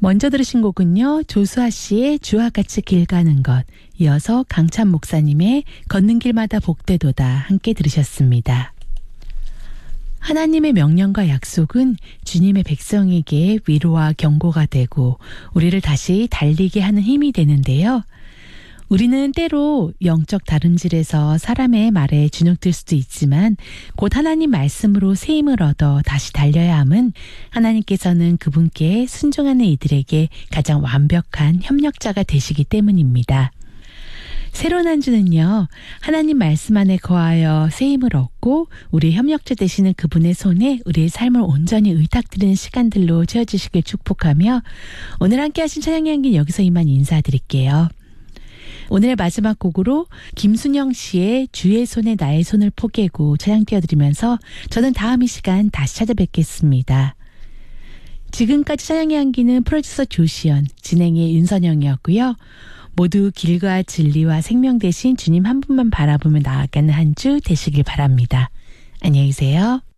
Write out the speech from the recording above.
먼저 들으신 곡은요. 조수아 씨의 주와 같이 길 가는 것, 이어서 강찬 목사님의 걷는 길마다 복되도다 함께 들으셨습니다. 하나님의 명령과 약속은 주님의 백성에게 위로와 경고가 되고 우리를 다시 달리게 하는 힘이 되는데요. 우리는 때로 영적 다름질에서 사람의 말에 주눅들 수도 있지만 곧 하나님 말씀으로 새 힘을 얻어 다시 달려야 함은 하나님께서는 그분께 순종하는 이들에게 가장 완벽한 협력자가 되시기 때문입니다. 새로운 한 주는요. 하나님 말씀 안에 거하여 새 힘을 얻고 우리의 협력자 되시는 그분의 손에 우리의 삶을 온전히 의탁드리는 시간들로 채워주시길 축복하며 오늘 함께 하신 찬양의 향기는 여기서 이만 인사드릴게요. 오늘의 마지막 곡으로 김순영 씨의 주의 손에 나의 손을 포개고 찬양 띄워드리면서 저는 다음 이 시간 다시 찾아뵙겠습니다. 지금까지 찬양의 향기는 프로듀서 조시연, 진행의 윤선영이었고요. 모두 길과 진리와 생명 되신 주님 한 분만 바라보며 나아가는 한 주 되시길 바랍니다. 안녕히 계세요.